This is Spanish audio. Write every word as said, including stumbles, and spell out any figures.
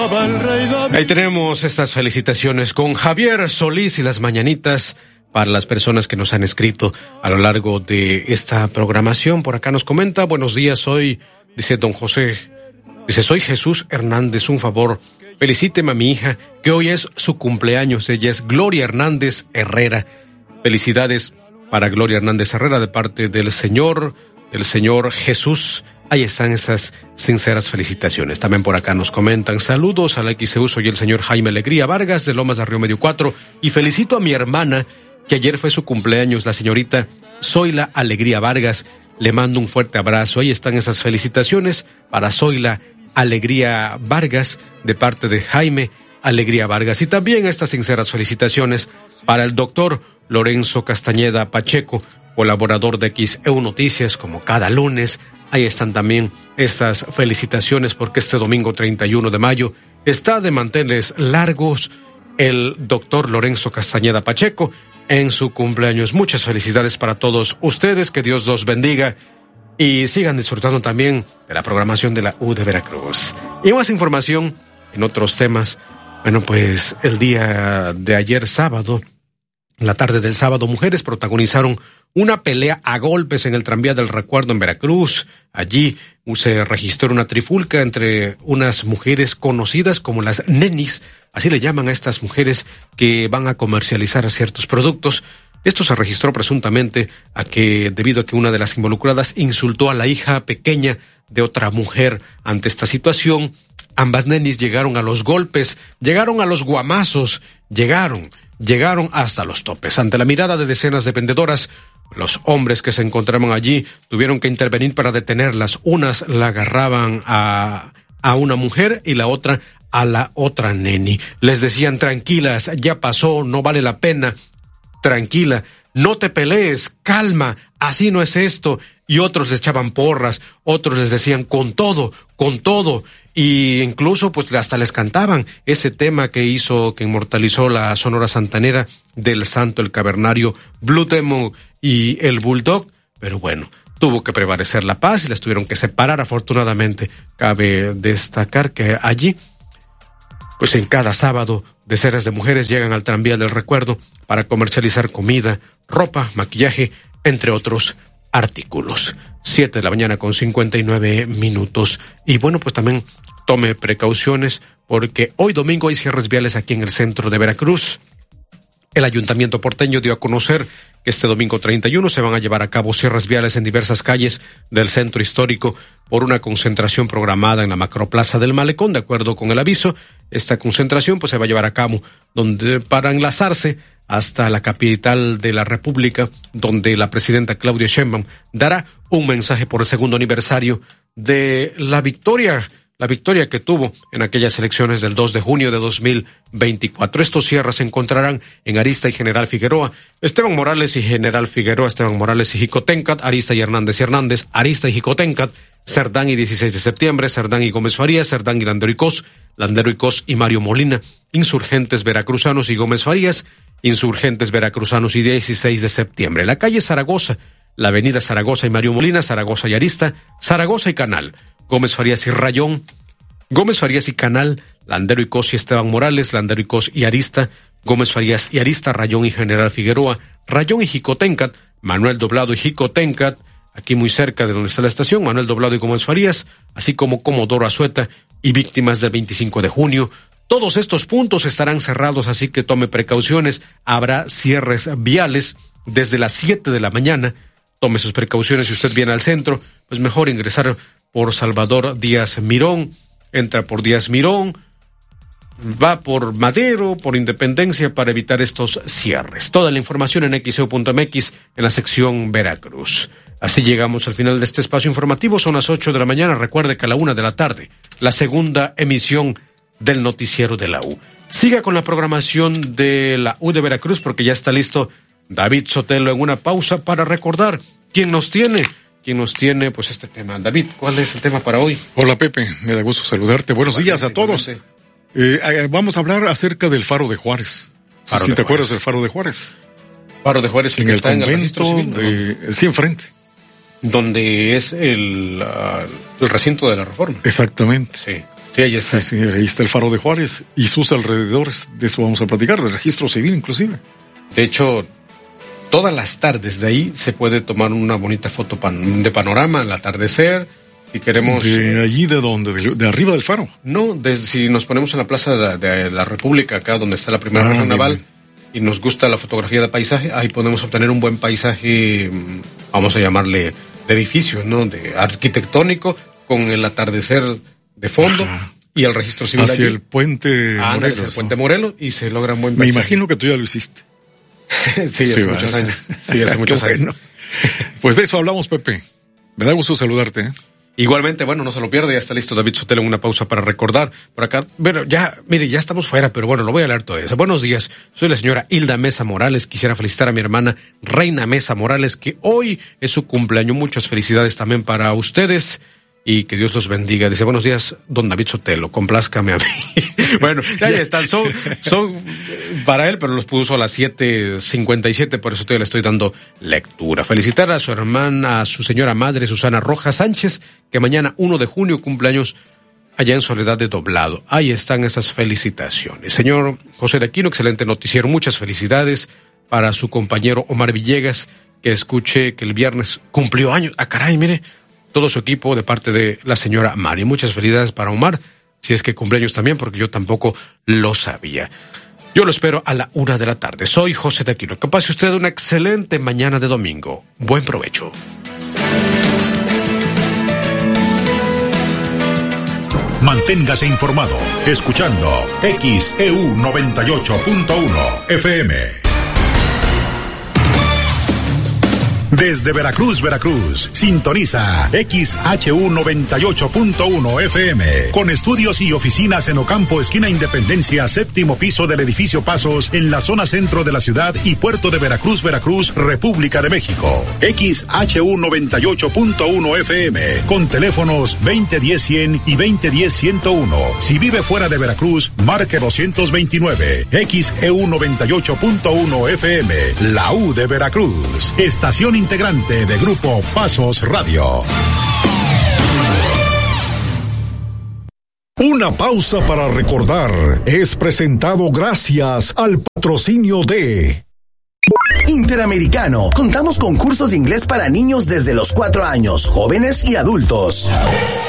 cantaba el rey David. Ahí tenemos estas felicitaciones con Javier Solís y las mañanitas para las personas que nos han escrito a lo largo de esta programación. Por acá nos comenta, buenos días, soy, dice don José, dice, soy Jesús Hernández, un favor, felicíteme a mi hija, que hoy es su cumpleaños, ella es Gloria Hernández Herrera. Felicidades para Gloria Hernández Herrera de parte del Señor, el Señor Jesús. Ahí están esas sinceras felicitaciones. También por acá nos comentan, saludos a la X C U, soy el señor Jaime Alegría Vargas de Lomas de Río Medio cuatro y felicito a mi hermana que ayer fue su cumpleaños, la señorita Zoila Alegría Vargas. Le mando un fuerte abrazo. Ahí están esas felicitaciones para Zoila Alegría Vargas de parte de Jaime Alegría Vargas. Y también estas sinceras felicitaciones para el doctor Lorenzo Castañeda Pacheco, colaborador de X E U Noticias, como cada lunes. Ahí están también estas felicitaciones porque este domingo treinta y uno de mayo está de manteles largos el doctor Lorenzo Castañeda Pacheco en su cumpleaños. Muchas felicidades para todos ustedes, que Dios los bendiga y sigan disfrutando también de la programación de la U de Veracruz. Y más información en otros temas. Bueno, pues el día de ayer sábado, en la tarde del sábado, mujeres protagonizaron una pelea a golpes en el tranvía del Recuerdo en Veracruz. Allí se registró una trifulca entre unas mujeres conocidas como las nenis, así le llaman a estas mujeres que van a comercializar ciertos productos. Esto se registró presuntamente a que, debido a que una de las involucradas insultó a la hija pequeña de otra mujer. Ante esta situación, ambas nenis llegaron a los golpes, llegaron a los guamazos, llegaron, llegaron hasta los topes. Ante la mirada de decenas de vendedoras, los hombres que se encontraban allí tuvieron que intervenir para detenerlas. Unas la agarraban a, a una mujer y la otra a la otra neni. Les decían, tranquilas, ya pasó, no vale la pena, tranquila, no te pelees, calma, así no es esto. Y otros les echaban porras, otros les decían con todo, con todo. Y incluso pues hasta les cantaban ese tema que hizo, que inmortalizó la Sonora Santanera del Santo el Cavernario, Blue Demon y el Bulldog. Pero bueno, tuvo que prevalecer la paz y las tuvieron que separar. Afortunadamente, cabe destacar que allí, pues en cada sábado, decenas de mujeres llegan al tranvía del Recuerdo para comercializar comida, ropa, maquillaje, entre otros artículos. Siete de la mañana con cincuenta y nueve minutos. Y bueno, pues también tome precauciones porque hoy domingo hay cierres viales aquí en el centro de Veracruz. El Ayuntamiento porteño dio a conocer que este domingo treinta y uno se van a llevar a cabo cierres viales en diversas calles del centro histórico por una concentración programada en la Macroplaza del Malecón. De acuerdo con el aviso, esta concentración pues se va a llevar a cabo donde, para enlazarse hasta la capital de la República, donde la presidenta Claudia Sheinbaum dará un mensaje por el segundo aniversario de la victoria la victoria que tuvo en aquellas elecciones del dos de junio de dos mil veinticuatro. Estos cierres se encontrarán en Arista y General Figueroa, Esteban Morales y General Figueroa, Esteban Morales y Jicotencat, Arista y Hernández y Hernández, Arista y Jicotencat, Cerdán y dieciséis de septiembre, Cerdán y Gómez Farías, Cerdán y Landero y Cos, Landero y Cos y Mario Molina, Insurgentes Veracruzanos y Gómez Farías, Insurgentes Veracruzanos y dieciséis de septiembre. La calle Zaragoza, la avenida Zaragoza y Mario Molina, Zaragoza y Arista, Zaragoza y Canal, Gómez Farías y Rayón, Gómez Farías y Canal, Landero y Cos y Esteban Morales, Landero y Cos y Arista, Gómez Farías y Arista, Rayón y General Figueroa, Rayón y Jicotencat, Manuel Doblado y Jicotencat, aquí muy cerca de donde está la estación, Manuel Doblado y Gómez Farías, así como Comodoro Azueta y víctimas del veinticinco de junio. Todos estos puntos estarán cerrados, así que tome precauciones. Habrá cierres viales desde las siete de la mañana. Tome sus precauciones. Si usted viene al centro, pues mejor ingresar por Salvador Díaz Mirón, entra por Díaz Mirón, va por Madero, por Independencia, para evitar estos cierres. Toda la información en x e u punto m x en la sección Veracruz. Así llegamos al final de este espacio informativo. Son las ocho de la mañana. Recuerde que a la una de la tarde, la segunda emisión del noticiero de la U. Siga con la programación de la U de Veracruz porque ya está listo David Sotelo en una pausa para recordar quién nos tiene. ¿Quién nos tiene pues este tema? David, ¿cuál es el tema para hoy? Hola Pepe, me da gusto saludarte. Buenos igualmente, días a todos. Eh, eh, vamos a hablar acerca del Faro de Juárez. Faro si de te Juárez. acuerdas del Faro de Juárez. Faro de Juárez, el en que el está en el registro civil, de, ¿no? Sí, enfrente. Donde es el, uh, el recinto de la Reforma. Exactamente. Sí. Sí, ahí está. Sí, sí, ahí está el Faro de Juárez y sus alrededores. De eso vamos a platicar, del registro civil inclusive. De hecho, todas las tardes de ahí se puede tomar una bonita foto pan, de panorama al atardecer. Si queremos... ¿De allí de dónde? ¿De, de arriba del Faro? No, desde, si nos ponemos en la Plaza de la, de la República, acá donde está la primera ah, región naval, y nos gusta la fotografía de paisaje, ahí podemos obtener un buen paisaje, vamos a llamarle, de edificio, ¿no? De arquitectónico, con el atardecer de fondo. Ajá. Y el registro civil hacia allí. el puente ah, Morelos. Hacia el puente Morelos, y se logra un buen paisaje. Me paisaje. imagino que tú ya lo hiciste. sí, hace sí, muchos años. Sí, hace muchos años. Bueno. Pues de eso hablamos, Pepe. Me da gusto saludarte, ¿eh? Igualmente, bueno, no se lo pierde, ya está listo David Sotelo en una pausa para recordar por acá. Bueno, ya, mire, ya estamos fuera, pero bueno, lo voy a leer todavía. Buenos días, soy la señora Hilda Mesa Morales. Quisiera felicitar a mi hermana Reina Mesa Morales, que hoy es su cumpleaños. Muchas felicidades también para ustedes y que Dios los bendiga. Dice, buenos días, don David Sotelo, complázcame a mí. Bueno, ya, ya están, son, son para él, pero los puso a las siete cincuenta y siete, por eso todavía le estoy dando lectura. Felicitar a su hermana, a su señora madre, Susana Rojas Sánchez, que mañana, uno de junio, cumpleaños allá en Soledad de Doblado. Ahí están esas felicitaciones. Señor José de Aquino, excelente noticiero, muchas felicidades para su compañero Omar Villegas, que escuché que el viernes cumplió años. Ah, caray, mire, todo su equipo de parte de la señora Mari. Muchas felicidades para Omar, si es que cumpleaños también, porque yo tampoco lo sabía. Yo lo espero a la una de la tarde. Soy José de Aquino. Que pase usted una excelente mañana de domingo. Buen provecho. Manténgase informado, escuchando X E U noventa y ocho punto uno F M. Desde Veracruz, Veracruz, sintoniza X H U noventa y ocho punto uno F M, con estudios y oficinas en Ocampo, esquina Independencia, séptimo piso del edificio Pasos, en la zona centro de la ciudad y puerto de Veracruz, Veracruz, República de México. X H U noventa y ocho punto uno F M, con teléfonos veinte diez cien y veinte diez ciento uno. Si vive fuera de Veracruz, marque doscientos veintinueve. X E U noventa y ocho punto uno F M, la U de Veracruz. Estación integrante de Grupo Pasos Radio. Una pausa para recordar es presentado gracias al patrocinio de Interamericano. Contamos con cursos de inglés para niños desde los cuatro años, jóvenes y adultos.